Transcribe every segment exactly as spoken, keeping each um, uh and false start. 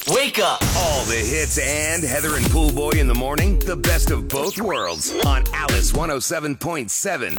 Wake up! All the hits and Heather and Pool Boy in the morning. The best of both worlds on Alice one oh seven point seven.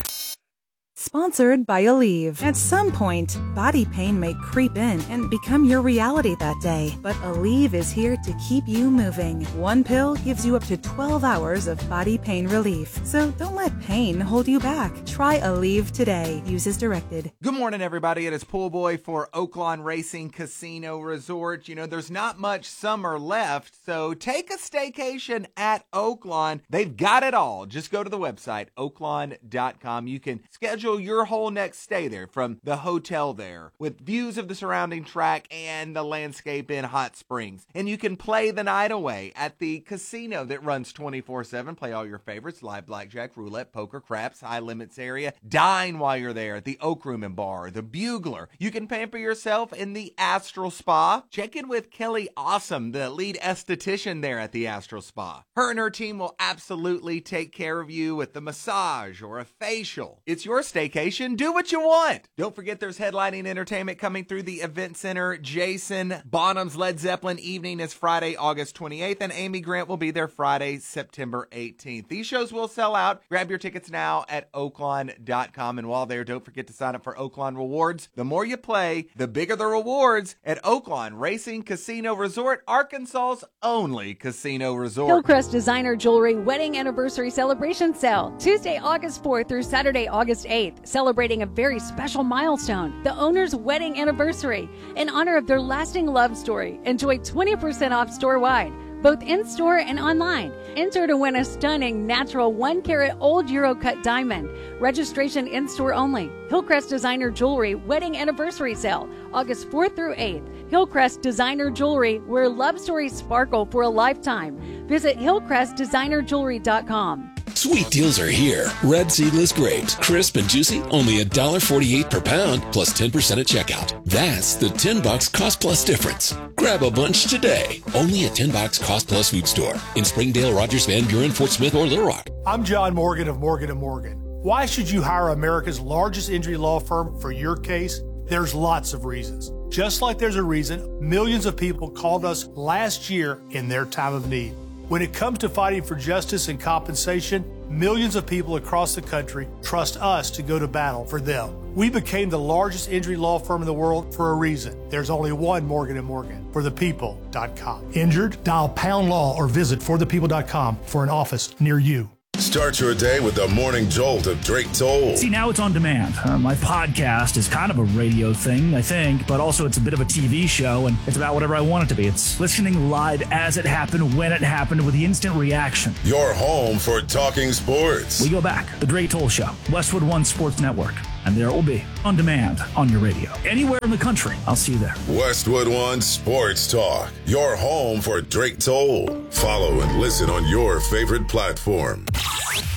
Sponsored by Aleve. At some point, body pain may creep in and become your reality that day. But Aleve is here to keep you moving. One pill gives you up to twelve hours of body pain relief. So don't let pain hold you back. Try Aleve today. Use as directed. Good morning, everybody. It is Pool Boy for Oaklawn Racing Casino Resort. You know, there's not much summer left, so take a staycation at Oaklawn. They've got it all. Just go to the website, oaklawn dot com. You can schedule your whole next stay there from the hotel there with views of the surrounding track and the landscape in Hot Springs. And you can play the night away at the casino that runs twenty-four seven. Play all your favorites, live blackjack, roulette, poker, craps, high limits area. Dine while you're there at the Oak Room and Bar, the Bugler. You can pamper yourself in the Astral Spa. Check in with Kelly Awesome, the lead esthetician there at the Astral Spa. Her and her team will absolutely take care of you with the massage or a facial. It's your staycation. Do what you want. Don't forget there's headlining entertainment coming through the event center. Jason Bonham's Led Zeppelin evening is Friday, August twenty-eighth, and Amy Grant will be there Friday, September eighteenth. These shows will sell out. Grab your tickets now at oaklawn dot com, and while there, don't forget to sign up for Oaklawn Rewards. The more you play, the bigger the rewards at Oaklawn Racing Casino Resort, Arkansas's only casino resort. Hillcrest Designer Jewelry Wedding Anniversary Celebration Sale, Tuesday, August fourth through Saturday, August eighth. Celebrating a very special milestone, the owner's wedding anniversary. In honor of their lasting love story, enjoy twenty percent off store-wide, both in-store and online. Enter to win a stunning natural one carat old Euro cut diamond. Registration in-store only. Hillcrest Designer Jewelry Wedding Anniversary Sale, August fourth through eighth. Hillcrest Designer Jewelry, where love stories sparkle for a lifetime. Visit hillcrest designer jewelry dot com. Sweet deals are here. Red seedless grapes, crisp and juicy, only one dollar forty-eight per pound, plus ten percent at checkout. That's the ten bucks cost plus difference. Grab a bunch today. Only at ten bucks cost plus food store. In Springdale, Rogers, Van Buren, Fort Smith, or Little Rock. I'm John Morgan of Morgan and Morgan. Why should you hire America's largest injury law firm for your case? There's lots of reasons. Just like there's a reason millions of people called us last year in their time of need. When it comes to fighting for justice and compensation, millions of people across the country trust us to go to battle for them. We became the largest injury law firm in the world for a reason. There's only one Morgan and Morgan, for the people dot com. Injured? Dial pound law or visit for the people dot com for an office near you. Start your day with the morning jolt of Drake Toll. See, now it's on demand. Uh, my podcast is kind of a radio thing, I think, but also it's a bit of a T V show, and it's about whatever I want it to be. It's listening live as it happened, when it happened, with the instant reaction. Your home for talking sports. We go back. The Drake Toll Show, Westwood One Sports Network. And there it will be, on demand, on your radio. Anywhere in the country, I'll see you there. Westwood One Sports Talk, your home for Drake Toll. Follow and listen on your favorite platform.